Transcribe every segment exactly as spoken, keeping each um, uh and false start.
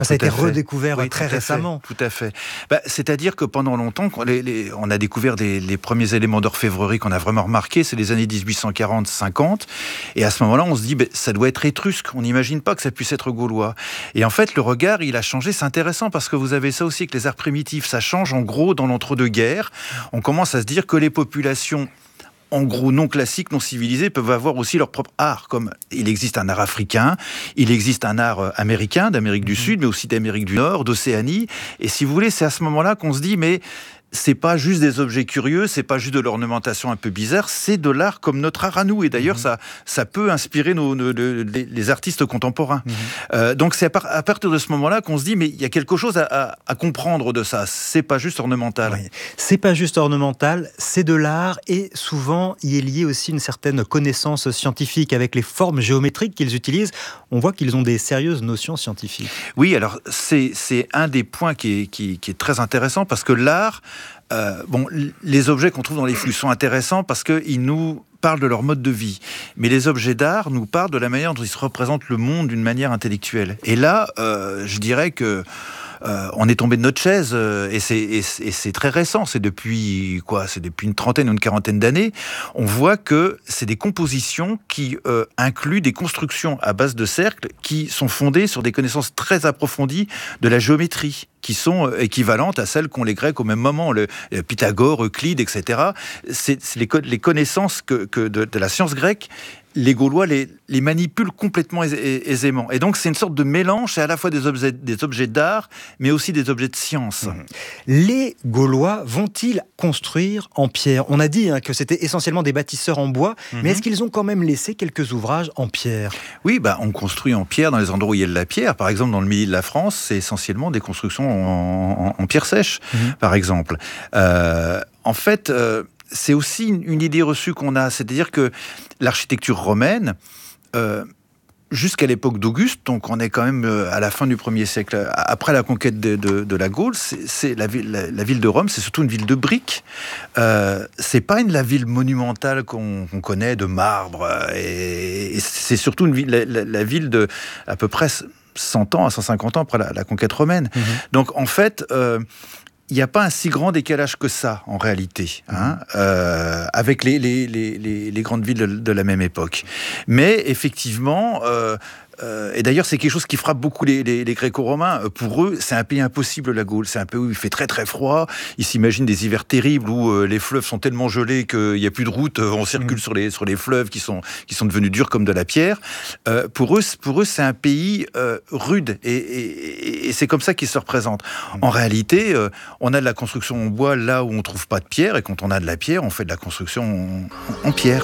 Ça a été fait. redécouvert oui, très tout récemment. Fait, tout à fait. Bah, c'est-à-dire que pendant longtemps, les, les, on a découvert des, les premiers éléments d'orfèvrerie qu'on a vraiment remarqués, c'est les années dix-huit cent quarante cinquante. Et à ce moment-là, on se dit, bah, ça doit être étrusque. On n'imagine pas que ça puisse être gaulois. Et en fait, le regard, il a changé. C'est intéressant parce que vous avez ça aussi que les arts primitifs, ça change. En gros, dans l'entre-deux-guerres, on commence à se dire que les populations en gros non classiques, non civilisés, peuvent avoir aussi leur propre art. Comme il existe un art africain, il existe un art américain, d'Amérique du Sud, mais aussi d'Amérique du Nord, d'Océanie. Et si vous voulez, c'est à ce moment-là qu'on se dit, mais c'est pas juste des objets curieux, c'est pas juste de l'ornementation un peu bizarre, c'est de l'art comme notre art à nous. Et d'ailleurs, mmh. ça, ça peut inspirer nos, nos, nos, les, les artistes contemporains. Mmh. Euh, donc c'est à, par, à partir de ce moment-là qu'on se dit, mais il y a quelque chose à, à, à comprendre de ça. C'est pas juste ornemental. Oui. C'est pas juste ornemental, c'est de l'art, et souvent il est lié aussi une certaine connaissance scientifique avec les formes géométriques qu'ils utilisent. On voit qu'ils ont des sérieuses notions scientifiques. Oui, alors c'est, c'est un des points qui est, qui, qui est très intéressant parce que l'art, Euh, bon, les objets qu'on trouve dans les fouilles sont intéressants parce qu'ils nous parlent de leur mode de vie. Mais les objets d'art nous parlent de la manière dont ils se représentent le monde d'une manière intellectuelle. Et là, euh, je dirais que Euh, on est tombé de notre chaise euh, et, c'est, et, c'est, et c'est très récent, c'est depuis quoi, c'est depuis une trentaine ou une quarantaine d'années. On voit que c'est des compositions qui euh, incluent des constructions à base de cercles qui sont fondées sur des connaissances très approfondies de la géométrie, qui sont euh, équivalentes à celles qu'ont les Grecs au même moment, le, le Pythagore, Euclide, et cetera. C'est, c'est les, les connaissances que, que de, de la science grecque. Les Gaulois les, les manipulent complètement aisé, aisément. Et donc, c'est une sorte de mélange, c'est à la fois des objets, des objets d'art, mais aussi des objets de science. Mmh. Les Gaulois vont-ils construire en pierre ? On a dit hein, que c'était essentiellement des bâtisseurs en bois, mmh. mais est-ce qu'ils ont quand même laissé quelques ouvrages en pierre ? Oui, bah, on construit en pierre dans les endroits où il y a de la pierre. Par exemple, dans le midi de la France, c'est essentiellement des constructions en, en, en pierre sèche, mmh. par exemple. Euh, en fait... Euh, c'est aussi une idée reçue qu'on a, c'est-à-dire que l'architecture romaine, euh, jusqu'à l'époque d'Auguste, donc on est quand même à la fin du premier siècle, après la conquête de, de, de la Gaule, c'est, c'est la, ville, la, la ville de Rome, c'est surtout une ville de briques. Euh, c'est pas une, la ville monumentale qu'on, qu'on connaît de marbre, et, et c'est surtout une ville, la, la, la ville de à peu près cent ans à cent cinquante ans après la, la conquête romaine. Mmh. Donc en fait... Euh, il n'y a pas un si grand décalage que ça, en réalité, hein, euh, avec les, les, les, les, les grandes villes de, de la même époque. Mais effectivement, euh, euh, et d'ailleurs, c'est quelque chose qui frappe beaucoup les, les, les Gréco-Romains. Pour eux, c'est un pays impossible, la Gaule. C'est un pays où il fait très très froid. Ils s'imaginent des hivers terribles où euh, les fleuves sont tellement gelés qu'il n'y a plus de route. On circule mmh. sur, les, sur les fleuves qui sont, qui sont devenus durs comme de la pierre. Euh, pour, eux, pour eux, c'est un pays euh, rude. Et, et, et c'est comme ça qu'ils se représentent. Mmh. En réalité, euh, on a de la construction en bois là où on ne trouve pas de pierre. Et quand on a de la pierre, on fait de la construction en, en pierre.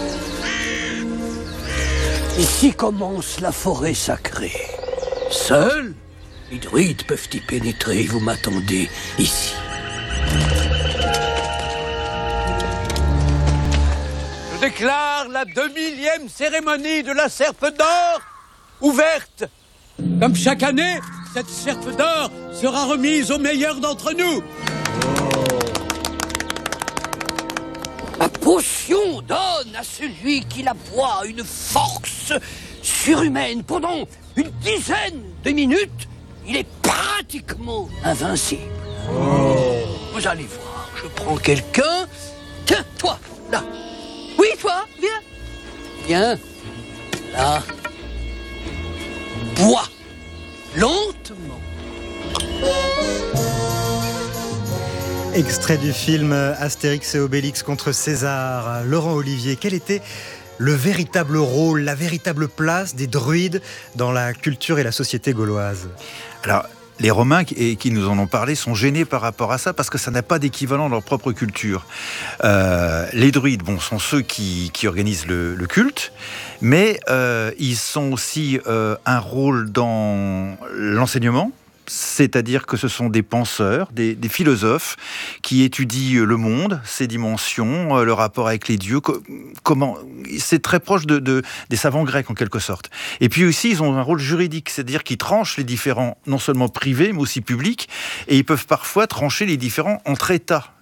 Ici commence la forêt sacrée. Seuls les druides peuvent y pénétrer. Vous m'attendez ici. Je déclare la deux millième cérémonie de la Serpe d'Or ouverte. Comme chaque année, cette Serpe d'Or sera remise aux meilleurs d'entre nous. La potion donne à celui qui la boit une force surhumaine. Pendant une dizaine de minutes, il est pratiquement invincible. Oh. Vous allez voir, je prends quelqu'un. Tiens, toi, là. Oui, toi, viens. Viens, là. Bois, lentement. Extrait du film Astérix et Obélix contre César. Laurent Olivier, quel était le véritable rôle, la véritable place des druides dans la culture et la société gauloise ? Alors, les Romains qui, qui nous en ont parlé sont gênés par rapport à ça parce que ça n'a pas d'équivalent dans leur propre culture. Euh, les druides, bon, sont ceux qui, qui organisent le, le culte, mais euh, ils sont aussi euh, un rôle dans l'enseignement. C'est-à-dire que ce sont des penseurs, des, des philosophes qui étudient le monde, ses dimensions, le rapport avec les dieux. Comment c'est très proche de, de, des savants grecs en quelque sorte. Et puis aussi, ils ont un rôle juridique, c'est-à-dire qu'ils tranchent les différends, non seulement privés, mais aussi publics, et ils peuvent parfois trancher les différends entre États.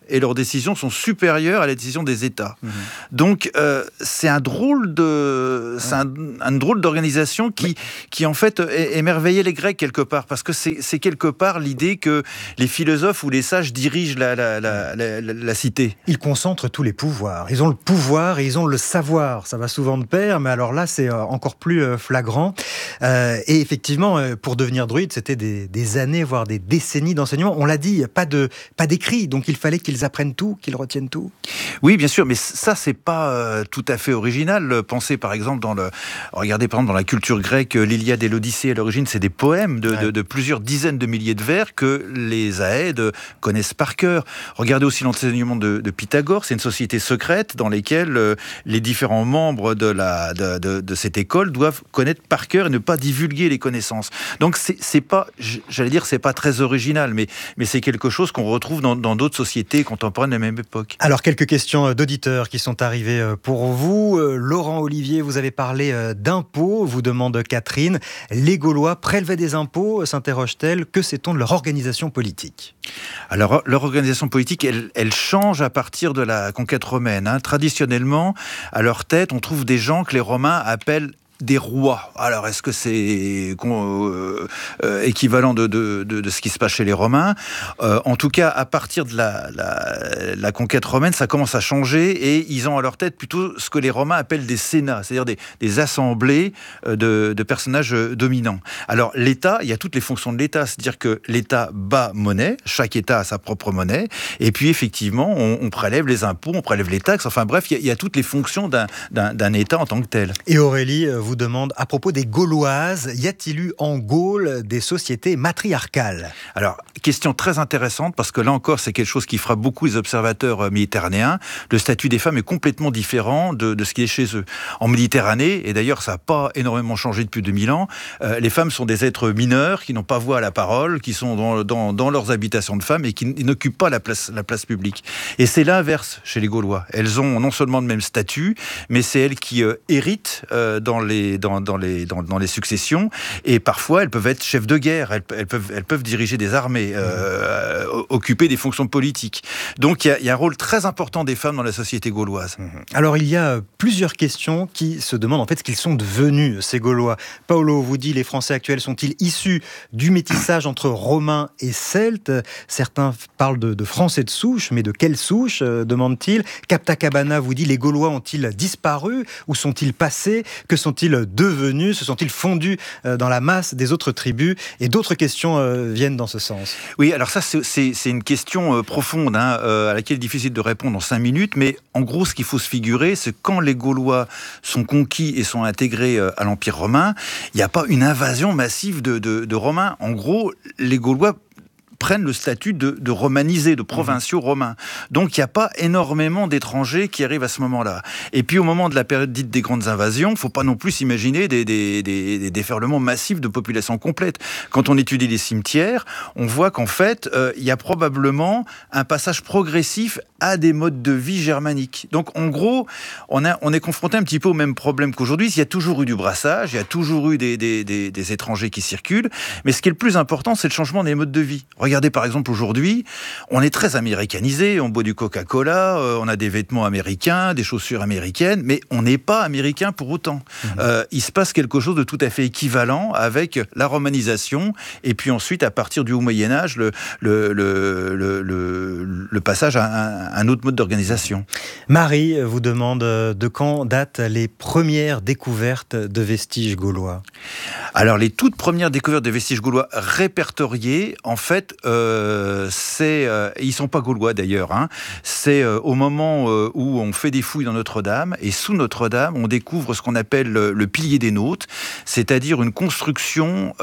et leurs décisions sont supérieures à la décision des États. Mmh. Donc euh, c'est un drôle de, c'est un, un drôle d'organisation qui, oui. qui en fait émerveillait les Grecs quelque part, parce que c'est, c'est quelque part l'idée que les philosophes ou les sages dirigent la, la, la, la, la, la cité. Ils concentrent tous les pouvoirs. Ils ont le pouvoir et ils ont le savoir. Ça va souvent de pair, mais alors là c'est encore plus flagrant. Euh, et effectivement, pour devenir druide, c'était des, des années, voire des décennies d'enseignement. On l'a dit, pas de, pas d'écrit, donc il fallait qu'ils apprennent tout, qu'ils retiennent tout. Oui, bien sûr, mais ça, c'est pas euh, tout à fait original. Pensez par exemple dans le... Regardez par exemple dans la culture grecque, l'Iliade et l'Odyssée, à l'origine, c'est des poèmes de, ouais. de, de plusieurs dizaines de milliers de vers que les Aèdes connaissent par cœur. Regardez aussi l'enseignement de, de Pythagore, c'est une société secrète dans laquelle euh, les différents membres de, la, de, de, de cette école doivent connaître par cœur et ne pas divulguer les connaissances. Donc c'est, c'est pas, j'allais dire, c'est pas très original, mais, mais c'est quelque chose qu'on retrouve dans, dans d'autres sociétés contemporaines de la même époque. Alors, quelques questions d'auditeurs qui sont arrivées pour vous. Laurent Olivier, vous avez parlé d'impôts, vous demande Catherine. Les Gaulois prélevaient des impôts, s'interroge-t-elle. Que sait-on de leur organisation politique ? Alors, leur organisation politique, elle, elle change à partir de la conquête romaine. Hein. Traditionnellement, à leur tête, on trouve des gens que les Romains appellent des rois. Alors, est-ce que c'est euh, euh, équivalent de, de, de, de ce qui se passe chez les Romains ? euh, En tout cas, à partir de la, la, la conquête romaine, ça commence à changer et ils ont à leur tête plutôt ce que les Romains appellent des sénats, c'est-à-dire des, des assemblées de, de personnages dominants. Alors, l'État, il y a toutes les fonctions de l'État, c'est-à-dire que l'État bat monnaie, chaque État a sa propre monnaie, et puis effectivement, on, on prélève les impôts, on prélève les taxes, enfin bref, il y a, il y a toutes les fonctions d'un, d'un, d'un État en tant que tel. Et Aurélie, vous demande à propos des Gauloises, y a-t-il eu en Gaule des sociétés matriarcales ? Alors, question très intéressante, parce que là encore, c'est quelque chose qui frappe beaucoup les observateurs méditerranéens. Le statut des femmes est complètement différent de, de ce qui est chez eux. En Méditerranée, et d'ailleurs ça n'a pas énormément changé depuis deux mille ans, euh, les femmes sont des êtres mineurs qui n'ont pas voix à la parole, qui sont dans, dans, dans leurs habitations de femmes et qui n'occupent pas la place, la place publique. Et c'est l'inverse chez les Gaulois. Elles ont non seulement le même statut, mais c'est elles qui euh, héritent euh, dans les Dans, dans, les, dans, dans les successions, et parfois elles peuvent être chefs de guerre, elles, elles, peuvent, elles peuvent diriger des armées, euh, mmh. occuper des fonctions politiques. Donc il y, y a un rôle très important des femmes dans la société gauloise. Mmh. Alors il y a plusieurs questions qui se demandent en fait ce qu'ils sont devenus, ces Gaulois. Paolo vous dit, les Français actuels sont-ils issus du métissage entre Romains et Celtes ? Certains parlent de, de Français de souche, mais de quelle souche, euh, demande-t-il. Capta Cabana vous dit, les Gaulois ont-ils disparu ? Où sont-ils passés ? Que sont-ils devenus ? Se sont-ils fondus dans la masse des autres tribus ? Et d'autres questions euh, viennent dans ce sens. Oui, alors ça, c'est, c'est, c'est une question euh, profonde, hein, euh, à laquelle il est difficile de répondre en cinq minutes, mais en gros, ce qu'il faut se figurer, c'est que quand les Gaulois sont conquis et sont intégrés euh, à l'Empire romain, il n'y a pas une invasion massive de, de, de Romains. En gros, les Gaulois prennent le statut de, de romanisés, de provinciaux mmh. romains. Donc il n'y a pas énormément d'étrangers qui arrivent à ce moment-là. Et puis au moment de la période dite des grandes invasions, il ne faut pas non plus s'imaginer des, des, des, des déferlements massifs de population complète. Quand on étudie les cimetières, on voit qu'en fait, euh, il y a probablement un passage progressif à des modes de vie germaniques. Donc en gros, on, a, on est confronté un petit peu au même problème qu'aujourd'hui. Il y a toujours eu du brassage, il y a toujours eu des, des, des, des étrangers qui circulent, mais ce qui est le plus important, c'est le changement des modes de vie. Regardez par exemple aujourd'hui, on est très américanisé, on boit du Coca-Cola, euh, on a des vêtements américains, des chaussures américaines, mais on n'est pas américain pour autant. Mmh. Euh, il se passe quelque chose de tout à fait équivalent avec la romanisation, et puis ensuite, à partir du Haut Moyen-Âge, le, le, le, le, le, le passage à un, un autre mode d'organisation. Marie vous demande de quand datent les premières découvertes de vestiges gaulois ? Alors, les toutes premières découvertes de vestiges gaulois répertoriés, en fait, euh, c'est, euh, ils sont pas gaulois d'ailleurs, hein, c'est euh, au moment euh, où on fait des fouilles dans Notre-Dame, et sous Notre-Dame, on découvre ce qu'on appelle le, le pilier des Nautes, c'est-à-dire une construction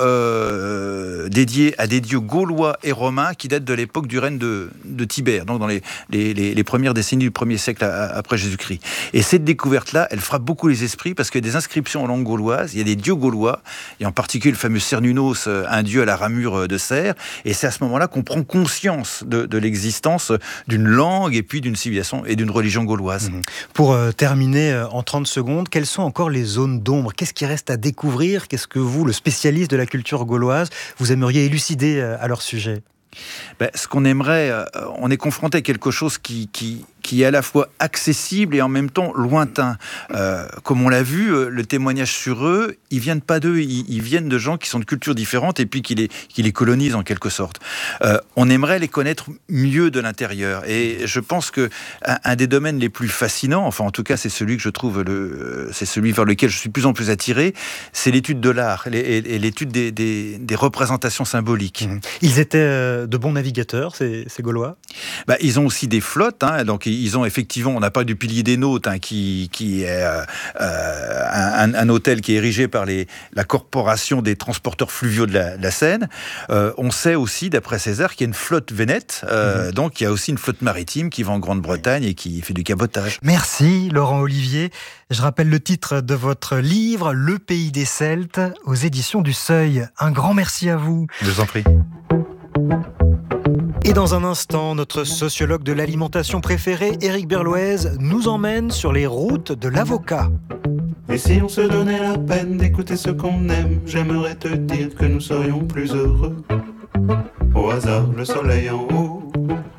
euh, dédiée à des dieux gaulois et romains qui datent de l'époque du règne de, de Tibère, donc dans les, les, les, les premières décennies du premier siècle après Jésus-Christ. Et cette découverte-là, elle frappe beaucoup les esprits parce qu'il y a des inscriptions en langue gauloise, il y a des dieux gaulois, et en particulier le fameux Cernunnos, un dieu à la ramure de cerf, et c'est à ce moment-là qu'on prend conscience de, de l'existence d'une langue et puis d'une civilisation et d'une religion gauloise. Mmh. Pour euh, terminer euh, en trente secondes, quelles sont encore les zones d'ombre ? Qu'est-ce qui reste à découvrir ? Qu'est-ce que vous, le spécialiste de la culture gauloise, vous aimeriez élucider euh, à leur sujet ? Ben, ce qu'on aimerait, euh, on est confronté à quelque chose qui, qui, qui est à la fois accessible et en même temps lointain. Euh, comme on l'a vu, euh, le témoignage sur eux, ils viennent pas d'eux, ils, ils viennent de gens qui sont de cultures différentes et puis qui les, qui les colonisent en quelque sorte. Euh, on aimerait les connaître mieux de l'intérieur. Et je pense que un, un des domaines les plus fascinants, enfin en tout cas c'est celui que je trouve, le, c'est celui vers lequel je suis de plus en plus attiré, c'est l'étude de l'art et, et, et l'étude des, des, des représentations symboliques. Mmh. Ils étaient euh, de bons navigateurs, ces, ces Gaulois. Bah, ils ont aussi des flottes, hein, donc ils ont effectivement, on n'a pas du pilier des Nautes, hein, qui, qui est euh, euh, un, un hôtel qui est érigé par les, la corporation des transporteurs fluviaux de la, de la Seine. Euh, on sait aussi, d'après Césaire, qu'il y a une flotte vénète, euh, mmh. donc il y a aussi une flotte maritime qui va en Grande-Bretagne et qui fait du cabotage. Merci Laurent Olivier. Je rappelle le titre de votre livre, Le Pays des Celtes, aux éditions du Seuil. Un grand merci à vous. Je vous en prie. Et dans un instant, notre sociologue de l'alimentation préféré, Éric Berloez, nous emmène sur les routes de l'avocat. Et si on se donnait la peine d'écouter ce qu'on aime, j'aimerais te dire que nous serions plus heureux. Au hasard, le soleil en haut,